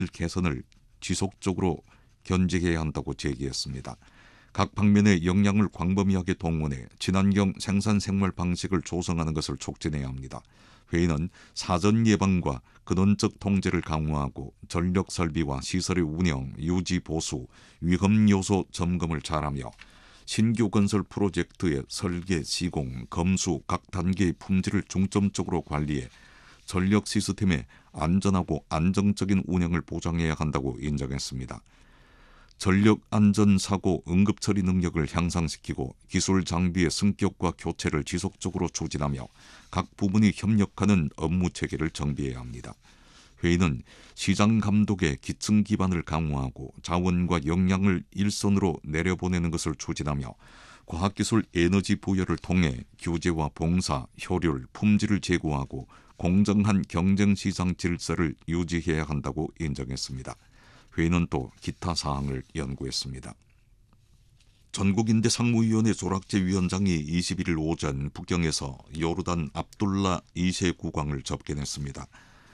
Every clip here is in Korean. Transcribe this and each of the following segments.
개선을 지속적으로 견제해야 한다고 제기했습니다. 각 방면의 역량을 광범위하게 동원해 친환경 생산 생활 방식을 조성하는 것을 촉진해야 합니다. 회의는 사전 예방과 근원적 통제를 강화하고 전력 설비와 시설의 운영, 유지, 보수, 위험 요소 점검을 잘하며 신규 건설 프로젝트의 설계, 시공, 검수 각 단계의 품질을 중점적으로 관리해 전력 시스템의 안전하고 안정적인 운영을 보장해야 한다고 인정했습니다. 전력 안전 사고 응급 처리 능력을 향상시키고 기술 장비의 승격과 교체를 지속적으로 추진하며 각 부문이 협력하는 업무 체계를 정비해야 합니다. 회의는 시장 감독의 기층 기반을 강화하고 자원과 역량을 일선으로 내려보내는 것을 추진하며 과학기술 에너지 부여를 통해 규제와 봉사, 효율, 품질을 제고하고 공정한 경쟁시장 질서를 유지해야 한다고 인정했습니다. 회의는 또 기타 사항을 연구했습니다. 전국인대 상무위원회 조락제 위원장이 21일 오전 북경에서 요르단 압둘라 2세 국왕을 접견했습니다.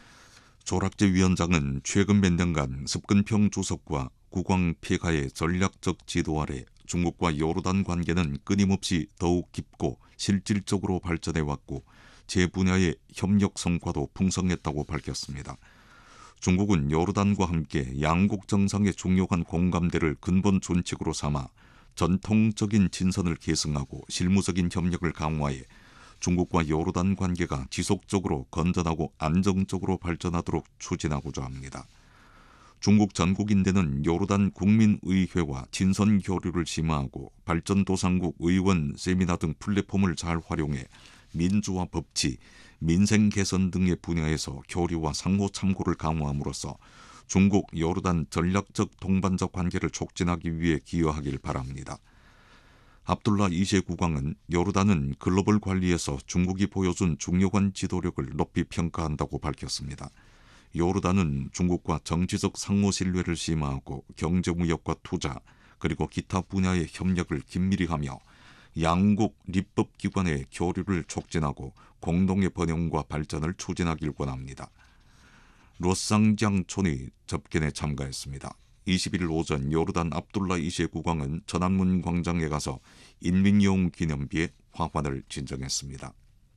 조락제 위원장은 최근 몇 년간 습근평 주석과 국왕 폐하의 전략적 지도 아래 중국과 요르단 관계는 끊임없이 더욱 깊고 실질적으로 발전해왔고 제 분야의 협력 성과도 풍성했다고 밝혔습니다. 중국은 요르단과 함께 양국 정상의 중요한 공감대를 근본 준칙으로 삼아 전통적인 진선을 계승하고 실무적인 협력을 강화해 중국과 요르단 관계가 지속적으로 건전하고 안정적으로 발전하도록 추진하고자 합니다. 중국 전국인대는 요르단 국민의회와 진선 교류를 심화하고 발전도상국 의원 세미나 등 플랫폼을 잘 활용해 민주화 법치, 민생 개선 등의 분야에서 교류와 상호 참고를 강화함으로써 중국 요르단 전략적 동반자 관계를 촉진하기 위해 기여하길 바랍니다. 압둘라 2세 국왕은 요르단은 글로벌 관리에서 중국이 보여준 중요한 지도력을 높이 평가한다고 밝혔습니다. 요르단은 중국과 정치적 상호 신뢰를 심화하고 경제무역과 투자 그리고 기타 분야의 협력을 긴밀히 하며 양국立법기관의 교류를 촉진하고 공동의 번영과 발전을 추진하길 원합니다. 로쌍장 촌이 접견에 참가했습니다. 21일 오전 요르단 압둘라 2세 국왕은 천안문 광장에 가서 인민여웅 기념비에 화환을 진정했습니다.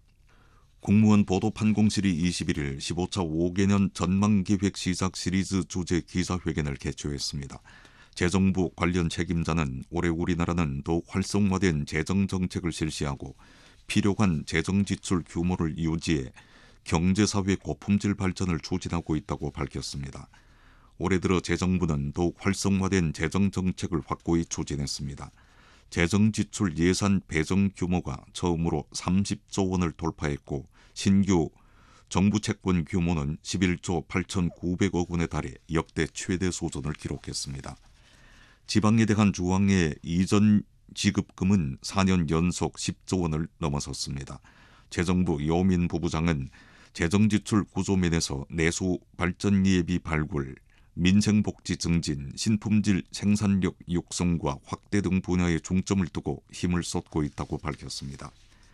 국무원 보도판공실이 21일 15차 5개년 전망기획 시작 시리즈 주제 기자회견을 개최했습니다. 재정부 관련 책임자는 올해 우리나라는 더욱 활성화된 재정정책을 실시하고 필요한 재정지출 규모를 유지해 경제사회 고품질 발전을 추진하고 있다고 밝혔습니다. 올해 들어 재정부는 더욱 활성화된 재정정책을 확고히 추진했습니다. 재정지출 예산 배정 규모가 처음으로 30조 원을 돌파했고 신규 정부 채권 규모는 11조 8,900억 원에 달해 역대 최대 수준을 기록했습니다. 지방에 대한 중앙의 이전 지급금은 4년 연속 10조 원을 넘어섰습니다. 재정부 요민 부부장은 재정지출 구조면에서 내수 발전 예비 발굴, 민생복지 증진, 신품질 생산력 육성과 확대 등 분야에 중점을 두고 힘을 쏟고 있다고 밝혔습니다.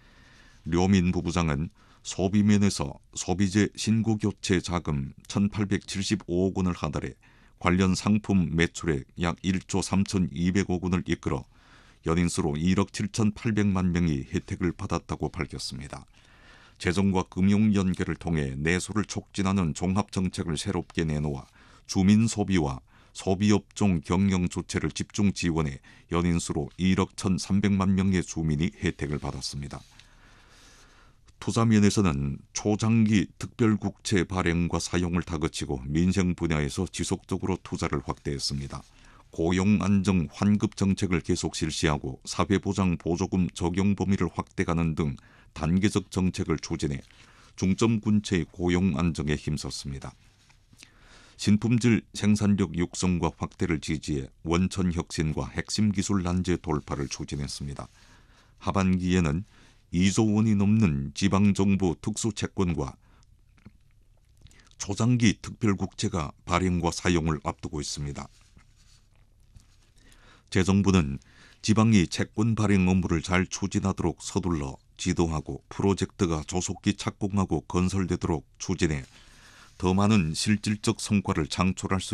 료민 부부장은 소비면에서 소비재 신고교체 자금 1,875억 원을 하달해 관련 상품 매출액 약 1조 3,200억 원을 이끌어 연인수로 1억 7,800만 명이 혜택을 받았다고 밝혔습니다. 재정과 금융 연계를 통해 내수를 촉진하는 종합정책을 새롭게 내놓아 주민 소비와 소비업종 경영 조치를 집중 지원해 연인수로 1억 1,300만 명의 주민이 혜택을 받았습니다. 투자면에서는 초장기 특별국채 발행과 사용을 다그치고 민생 분야에서 지속적으로 투자를 확대했습니다. 고용안정 환급 정책을 계속 실시하고 사회보장 보조금 적용 범위를 확대하는 등 단계적 정책을 추진해 중점군체의 고용 안정에 힘썼습니다. 신품질 생산력 육성과 확대를 지지해 원천 혁신과 핵심 기술 난제 돌파를 추진했습니다. 하반기에는 2조 원이 넘는 지방정부 특수채권과 초장기 특별국채가 발행과 사용을 앞두고 있습니다. 재정부는 지방이 채권 발행 업무를 잘 추진하도록 서둘러 지도하고 프로젝트가 조속히 착공하고 건설되도록 추진해 더 많은 실질적 성과를 창출할 수